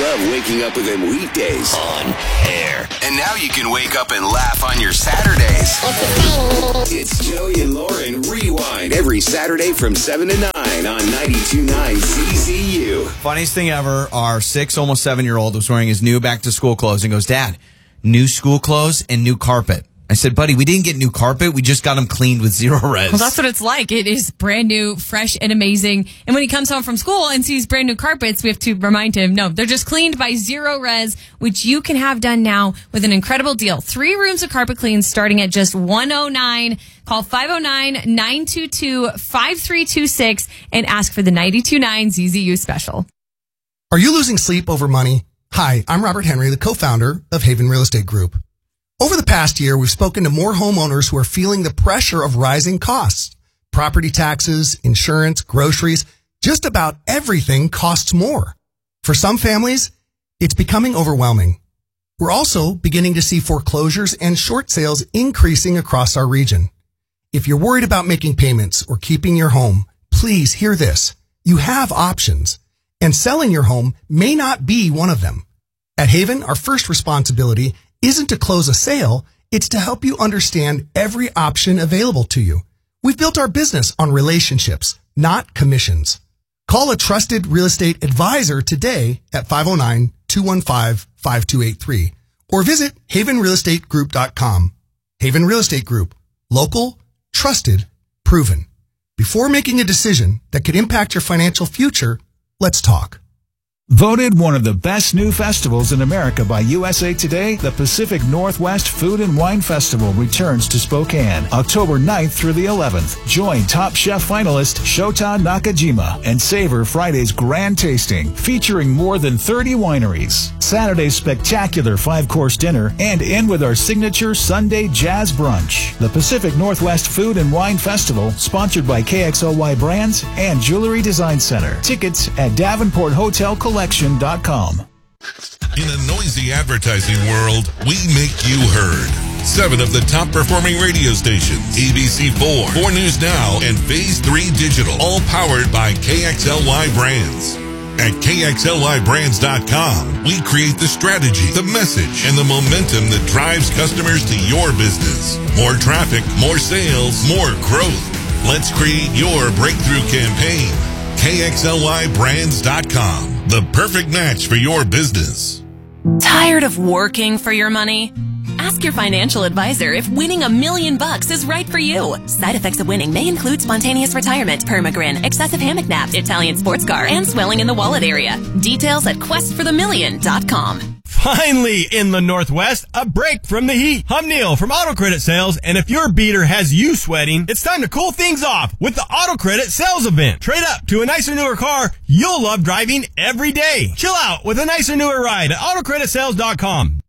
love waking up with them weekdays on air. And now you can wake up and laugh on your Saturdays. It's Joey and Lauren Rewind every Saturday from 7 to 9 on 92.9 CZU. Funniest thing ever, our 6, almost 7-year-old was wearing his new back-to-school clothes and goes, Dad, new school clothes and new carpet. I said, buddy, we didn't get new carpet. We just got them cleaned with zero res. Well, that's what it's like. It is brand new, fresh, and amazing. And when he comes home from school and sees brand new carpets, we have to remind him, no, they're just cleaned by zero res, which you can have done now with an incredible deal. 3 rooms of carpet cleans starting at just $109. Call 509-922-5326 and ask for the 92.9 ZZU special. Are you losing sleep over money? Hi, I'm Robert Henry, the co-founder of Haven Real Estate Group. Over the past year, we've spoken to more homeowners who are feeling the pressure of rising costs. Property taxes, insurance, groceries, just about everything costs more. For some families, it's becoming overwhelming. We're also beginning to see foreclosures and short sales increasing across our region. If you're worried about making payments or keeping your home, please hear this. You have options, and selling your home may not be one of them. At Haven, our first responsibility isn't to close a sale, it's to help you understand every option available to you. We've built our business on relationships, not commissions. Call a trusted real estate advisor today at 509-215-5283 or visit havenrealestategroup.com. Haven Real Estate Group. Local, trusted, proven. Before making a decision that could impact your financial future, let's talk. Voted one of the best new festivals in America by USA Today, the Pacific Northwest Food and Wine Festival returns to Spokane, October 9th through the 11th. Join Top Chef finalist Shota Nakajima and savor Friday's grand tasting, featuring more than 30 wineries. Saturday's spectacular 5-course dinner, and end with our signature Sunday jazz brunch. The Pacific Northwest Food and Wine Festival, sponsored by KXLY Brands and Jewelry Design Center. Tickets at DavenportHotelCollection.com. In a noisy advertising world, we make you heard. 7 of the top performing radio stations, ABC4, 4 News Now, and Phase 3 Digital, all powered by KXLY Brands. At KXLYBrands.com, we create the strategy, the message, and the momentum that drives customers to your business. More traffic, more sales, more growth. Let's create your breakthrough campaign. KXLYBrands.com. The perfect match for your business. Tired of working for your money? Ask your financial advisor if winning $1 million is right for you. Side effects of winning may include spontaneous retirement, permagrin, excessive hammock naps, Italian sports car, and swelling in the wallet area. Details at questforthemillion.com. Finally, in the Northwest, a break from the heat. I'm Neil from Auto Credit Sales, and if your beater has you sweating, it's time to cool things off with the Auto Credit Sales Event. Trade up to a nicer, newer car you'll love driving every day. Chill out with a nicer, newer ride at AutoCreditSales.com.